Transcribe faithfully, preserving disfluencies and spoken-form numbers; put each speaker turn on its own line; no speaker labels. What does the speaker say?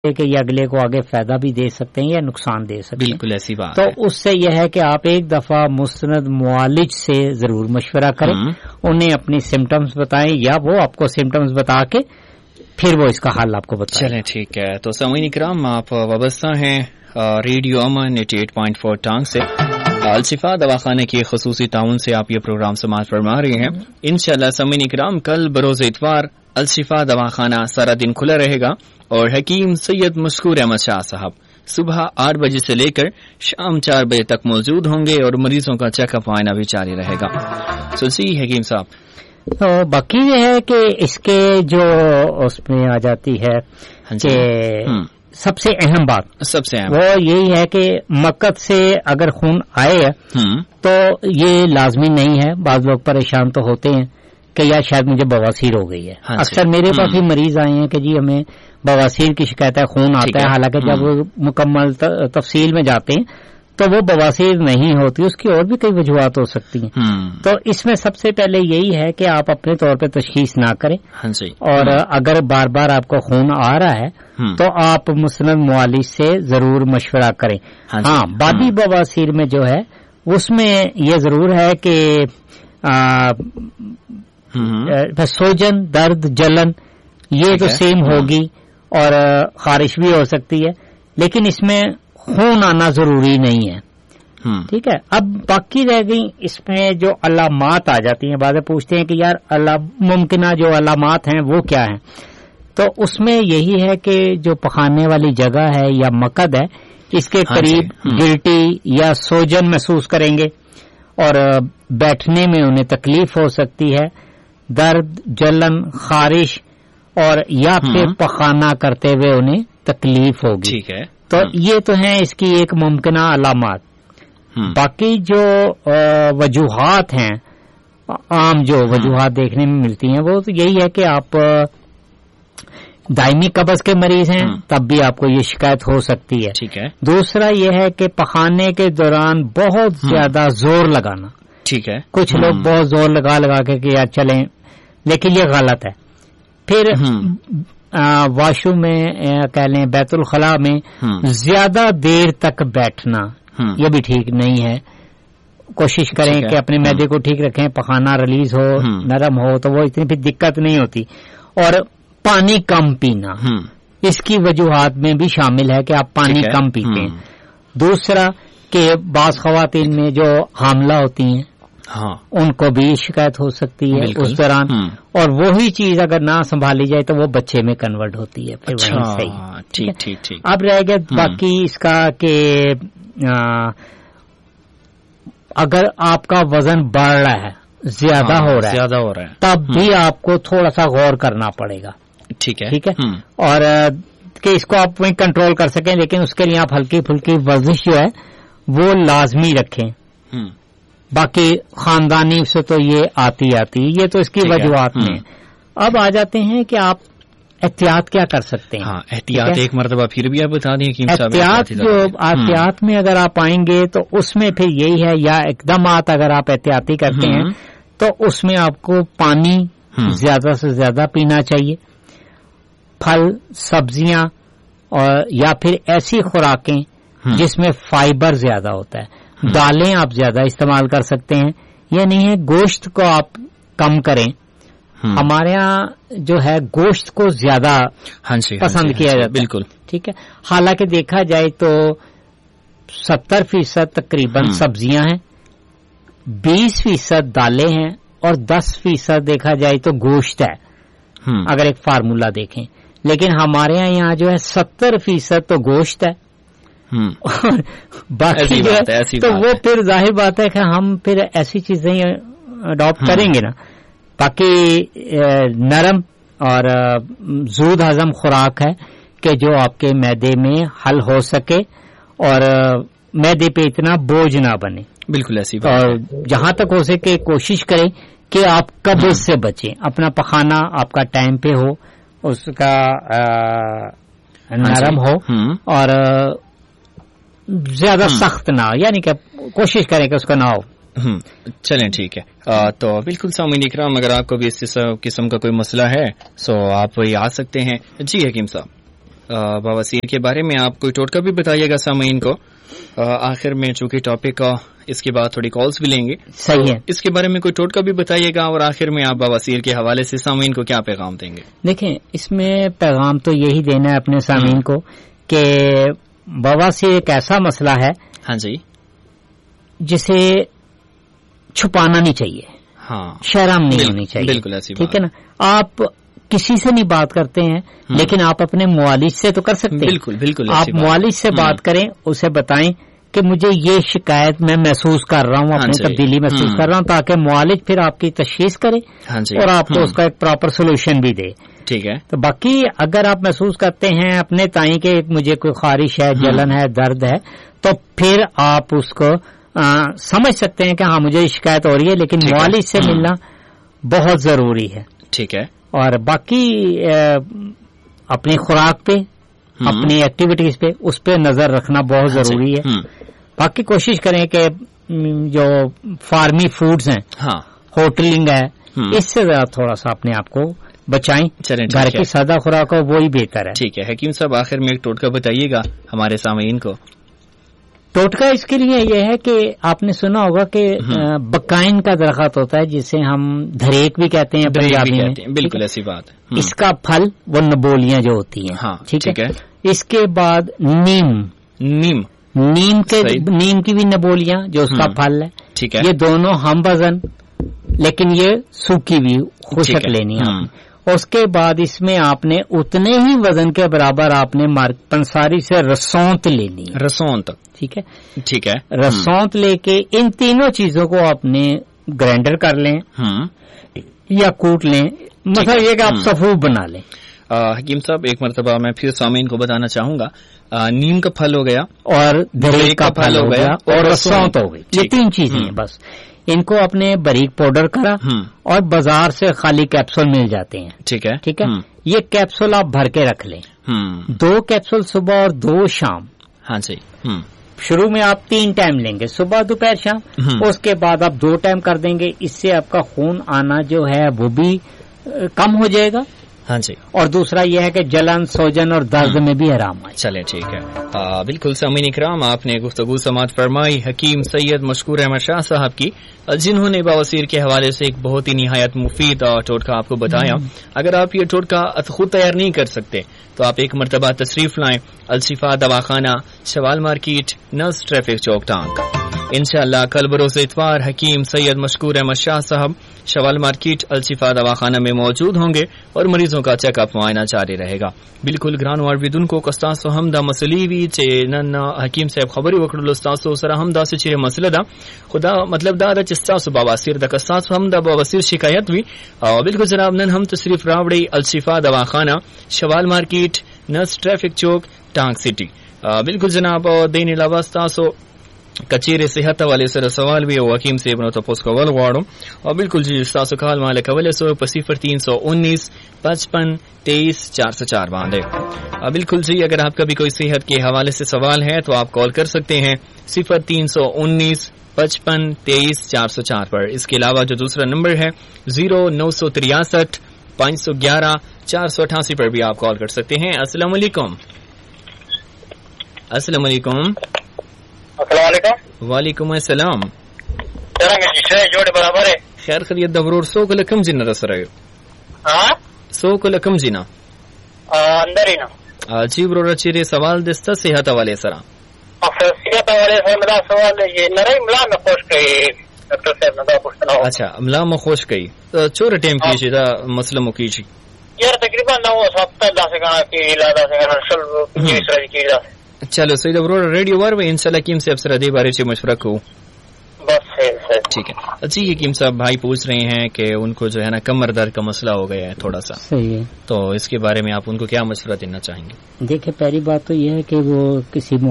کہ یہ اگلے کو آگے فائدہ بھی دے سکتے ہیں یا نقصان دے سکتے ہیں.
بالکل ایسی بات
تو
ہے.
اس سے یہ ہے کہ آپ ایک دفعہ مستند معالج سے ضرور مشورہ کریں, انہیں اپنی سمٹمز بتائیں یا وہ آپ کو سمٹمز بتا کے پھر وہ اس کا حل آپ کو بتائیں.
چلیں ٹھیک ہے. تو سامعین کرام آپ وابستہ ہیں ریڈیو امن ایٹی ایٹ پوائنٹ فور ٹانگ سے. الشفا دواخانے کے خصوصی تعاون سے آپ یہ پروگرام سماعت فرما رہے ہیں. انشاءاللہ سامعین کرام کل بروز اتوار الشفا دواخانہ سارا دن کھلا رہے گا اور حکیم سید مشکور احمد شاہ صاحب صبح آٹھ بجے سے لے کر شام چار بجے تک موجود ہوں گے اور مریضوں کا چیک اپ آئینہ بھی جاری رہے گا. سو سی حکیم صاحب,
تو باقی یہ ہے کہ اس کے جو اس میں آ جاتی ہے کہ سب سے اہم بات
سب سے اہم
وہ یہی ہے کہ مقد سے اگر خون آئے تو یہ لازمی نہیں ہے. بعض لوگ پریشان تو ہوتے ہیں کہ یا شاید مجھے بواسیر ہو گئی ہے. اکثر میرے پاس بھی مریض آئے ہیں کہ جی ہمیں بواسیر کی شکایت ہے, خون آتا ہے, حالانکہ جب وہ مکمل تفصیل میں جاتے ہیں تو وہ بواسیر نہیں ہوتی, اس کی اور بھی کئی وجوہات ہو سکتی ہیں. تو اس میں سب سے پہلے یہی ہے کہ آپ اپنے طور پہ تشخیص نہ کریں, اور اگر بار بار آپ کو خون آ رہا ہے تو آپ مسند معالج سے ضرور مشورہ کریں. ہاں, بادی بواسیر میں جو ہے اس میں یہ ضرور ہے کہ سوجن, درد, جلن یہ تو سیم ہوگی اور خارش بھی ہو سکتی ہے, لیکن اس میں خون آنا ضروری نہیں ہے. ٹھیک ہے. اب باقی رہ گئی اس میں جو علامات آ جاتی ہیں. بعض پوچھتے ہیں کہ یار ممکنہ جو علامات ہیں وہ کیا ہیں, تو اس میں یہی ہے کہ جو پخانے والی جگہ ہے یا مقد ہے اس کے قریب گلٹی یا سوجن محسوس کریں گے اور بیٹھنے میں انہیں تکلیف ہو سکتی ہے, درد, جلن, خارش اور یا پھر پخانہ کرتے ہوئے انہیں تکلیف ہوگی.
ٹھیک ہے.
تو یہ تو ہیں اس کی ایک ممکنہ علامات. باقی جو وجوہات ہیں, عام جو وجوہات دیکھنے میں ملتی ہیں وہ تو یہی ہے کہ آپ دائمی قبض کے مریض ہیں تب بھی آپ کو یہ شکایت ہو سکتی ہے.
ٹھیک ہے.
دوسرا یہ ہے کہ پخانے کے دوران بہت زیادہ زور لگانا.
ٹھیک ہے.
کچھ لوگ بہت زور لگا لگا کے کہ یار چلیں, لیکن یہ غلط ہے. پھر واش روم میں کہہ لیں بیت الخلاء میں زیادہ دیر تک بیٹھنا یہ بھی ٹھیک نہیں ہے. کوشش کریں کہ اپنے معدے کو ٹھیک رکھیں, پخانہ ریلیز ہو, نرم ہو, تو وہ اتنی پھر دقت نہیں ہوتی. اور پانی کم پینا اس کی وجوہات میں بھی شامل ہے کہ آپ پانی کم پیتے ہیں. دوسرا کہ بعض خواتین میں جو حاملہ ہوتی ہیں ہاں ان کو بھی شکایت ہو سکتی ہے اس دوران, اور وہی چیز اگر نہ سنبھالی جائے تو وہ بچے میں کنورٹ ہوتی ہے. پھر وہیں صحیح.
ٹھیک ٹھیک ٹھیک.
اب رہ گیا باقی اس کا کہ اگر آپ کا وزن بڑھ رہا ہے, زیادہ ہو رہا ہے
زیادہ ہو رہا ہے
تب بھی آپ کو تھوڑا سا غور کرنا پڑے گا.
ٹھیک ہے.
ٹھیک ہے. اور کہ اس کو آپ وہیں کنٹرول کر سکیں, لیکن اس کے لیے آپ ہلکی پھلکی ورزش جو ہے وہ لازمی رکھیں. باقی خاندانی سے تو یہ آتی آتی یہ تو اس کی وجوہات میں. اب آ جاتے ہیں کہ آپ احتیاط کیا کر سکتے ہیں.
ہاں احتیاط ایک مرتبہ پھر بھی آپ بتا دیں کہ
احتیاط جو احتیاط میں اگر آپ آئیں گے تو اس میں پھر یہی ہے, یا اقدامات اگر آپ احتیاطی کرتے ہیں تو اس میں آپ کو پانی زیادہ سے زیادہ پینا چاہیے, پھل, سبزیاں, اور یا پھر ایسی خوراکیں جس میں فائبر زیادہ ہوتا ہے. دالیں آپ زیادہ استعمال کر سکتے ہیں, یہ نہیں ہے گوشت کو آپ کم کریں. ہمارے ہاں جو ہے گوشت کو زیادہ پسند کیا جاتا ہے.
بالکل
ٹھیک ہے. حالانکہ دیکھا جائے تو ستر فیصد تقریباً سبزیاں ہیں, بیس فیصد دالیں ہیں, اور دس فیصد دیکھا جائے تو گوشت ہے اگر ایک فارمولا دیکھیں. لیکن ہمارے ہاں یہاں جو ہے ستر فیصد تو گوشت ہے, اور باقی جو ہے تو وہ پھر ظاہر بات ہے کہ ہم پھر ایسی چیزیں اڈاپٹ کریں گے نا. باقی نرم اور زود ہضم خوراک ہے کہ جو آپ کے معدے میں حل ہو سکے اور معدے پہ اتنا بوجھ نہ بنے.
بالکل ایسی بات.
اور جہاں تک ہو سکے کوشش کریں کہ آپ قبض سے بچیں. اپنا پخانہ آپ کا ٹائم پہ ہو, اس کا نرم ہو, اور زیادہ سخت نہ ہو, یعنی کہ کوشش کریں کہ اس کا نہ ہو.
چلیں ٹھیک ہے. تو بالکل سامعین اکرام, اگر آپ کو بھی اس قسم کا کوئی مسئلہ ہے سو آپ یہ آ سکتے ہیں. جی حکیم صاحب. बवासीर के बारे में आप कोई टोटका भी बताइएगा सामीन को आखिर में, चूंकि टॉपिक का इसके बाद थोड़ी कॉल्स भी लेंगे।
सही है,
इसके बारे में कोई टोटका भी बताइएगा और आखिर में आप बवासीर के हवाले से सामीन को क्या पैगाम देंगे?
देखें, इसमें पैगाम तो यही देना है अपने सामीन को कि बवासीर एक ऐसा मसला है,
हाँ जी,
जिसे छुपाना नहीं चाहिए,
हाँ,
शर्म नहीं होनी चाहिए,
बिल्कुल ऐसी,
ठीक है ना। आप किसी से नहीं बात करते हैं, लेकिन आप अपने मुआलिज से तो कर सकते हैं।
बिल्कुल बिल्कुल,
आप मुआलिज से बात करें, उसे बताएं कि मुझे ये शिकायत मैं महसूस कर रहा हूँ, अपनी तब्दीली महसूस कर रहा हूँ, ताकि मुआलिज फिर आपकी तशखीस करे और आपको उसका एक प्रॉपर सोल्यूशन भी दे।
ठीक है।
तो बाकी अगर आप महसूस करते हैं अपने ताई के मुझे कोई खारिश है, जलन है, दर्द है, तो फिर आप उसको आ, समझ सकते हैं कि हाँ मुझे शिकायत हो रही है, लेकिन मुआलिज से मिलना बहुत जरूरी है।
ठीक है।
और बाकी आ, अपनी खुराक पे, अपनी एक्टिविटीज पे, उस पे नजर रखना बहुत जरूरी है। बाकी कोशिश करें कि जो फार्मी फूड्स हैं,
हाँ,
होटलिंग है, इससे जरा थोड़ा सा अपने आप को बचाएं। घर की सादा खुराक हो वही बेहतर है।
ठीक है। हकीम साहब आखिर में एक टोटका बताइएगा हमारे सामीन को।
टोटका इसके लिए यह है कि आपने सुना होगा कि बकाइन का दरख्त होता है, जिसे हम धरेक भी कहते हैं पंजाबी में।
बिल्कुल ऐसी बात।
इसका फल वो नबोलियां जो होती हैं,
हाँ,
ठीक है। इसके बाद नीम
नीम
नीम के नीम की भी नबोलियां जो उसका फल है,
ठीक है।
ये दोनों हम वजन, लेकिन ये सूखी भी खुशक लेनी है। उसके बाद इसमें आपने उतने ही वजन के बराबर आपने पंसारी से रसौंत लेनी है।
रसौंत,
ठीक है,
ठीक है।
रसौंत लेके इन तीनों चीजों को आपने ग्राइंडर कर लें या कूट लें, मतलब ये कि आप सफूफ बना लें।
हकीम साहब एक मरतबा मैं फिर सामीन को बताना चाहूंगा, नीम का फल हो गया
और धरेक का फल हो गया और रसौंत हो गई, ये तीन चीजें हैं बस। इनको अपने बारीक पाउडर करा और बाजार से खाली कैप्सूल मिल जाते हैं,
ठीक है,
ठीक है। ये कैप्सूल आप भर के रख लें, दो कैप्सूल सुबह और दो शाम।
हाँ जी।
शुरू में आप तीन टाइम लेंगे, सुबह दोपहर शाम। उसके बाद आप दो टाइम कर देंगे, इससे आपका खून आना जो है वो भी कम हो जाएगा।
हाँ जी।
और दूसरा यह है कि जलन, सोजन और दर्द में भी आराम आए।
चले ठीक है। आ, बिल्कुल सामीन इकराम, आपने गुफ्तगू समात फरमाई हकीम सैयद मशकूर अहमद शाह साहब की, जिन्होंने बवासीर के हवाले से एक बहुत ही निहायत मुफीद टोटका आपको बताया। अगर आप ये टोटका खुद तैयार नहीं कर सकते तो आप एक मरतबा तशरीफ लाएं अलशिफा दवाखाना, शवाल मार्केट, नर्स ट्रैफिक चौक टांग। इंशाअल्लाह कल बरोज़ इतवार हकीम सैयद मशकूर अहमद शाह साहब शवाल मार्केट अलशिफा दवाखाना में मौजूद होंगे और मरीजों का चेकअप मुआयना जारी रहेगा। बिल्कुल ग्रान वारविदुन को कस्तासो हमदा मसलीवी चे नन्ना हकीम साहब खबरी वकड़ुल उस्तासो सरा हमदा से चिरे मसला दा खुदा मतलब दा रच इस्तासो बवासीर दा कस्तासो हमदा बवासीर शिकायत भी। बिल्कुल जनाब नन हम तशरीफ रावड़ी अलशिफा दवाखाना, शवाल मार्केट, नर्स ट्रैफिक चौक, टांग सिटी। बिल्कुल जनाब देने लवास्तासो कचेरे सेहत वाले सर सवाल भी वकीम से बनो तो पोस्ट कवल वाड़ो और बिल्कुल जी सासो काल माले कवले सो पसिफर तीन सौ उन्नीस पचपन तेईस चार सौ चार बांधे। बिल्कुल जी, अगर आपका भी कोई सेहत के हवाले से सवाल है तो आप कॉल कर सकते हैं सिफर तीन सौ उन्नीस पचपन तेईस चार सौ चार पर। इसके अलावा जो दूसरा नंबर है जीरो नौ सौ तिरसठ पाँच सौ ग्यारह चार सौ अठासी पर भी आप कॉल कर सकते हैं। अस्सलाम वालेकुम। अस्सलाम वालेकुम। वालेकुम अस्सलाम।
जोड़े बराबर है
खैर खैरियत दबरूर सो को लकम जिना रस रहे
हाँ
सो को लकम जिना
अंदर ही ना
जी ब्रो रचिरे सवाल दिस्ता सेहत वाले सरा
सेहत वाले से मेरा सवाल ये नरे मिला में खुश कई डॉक्टर साहब ने पूछना हो।
अच्छा मिला में खुश कई तो चोर टेम की शीदा मसला मुकी जी
यार तकरीबन नौ हफ्ता दस का की इलादा से सल ये सर की इलादा। चलो
सईद ब्रो रेडियो वर में इंशाल्लाह कीम से अफसर दे बारे से मशवरा को
बस है
ठीक है। जी हकीम साहब भाई पूछ रहे हैं कि उनको जो है ना कमर दर्द का मसला हो गया है थोड़ा सा,
सही है,
तो इसके बारे में आप उनको क्या मशवरा देना चाहेंगे?
देखिए पहली बात तो यह है कि वो किसी